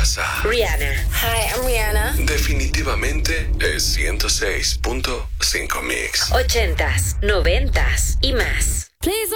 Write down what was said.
casa. Rihanna. Hi, I'm Rihanna. Definitivamente es 106.5 Mix. 80s, 90s y más. Please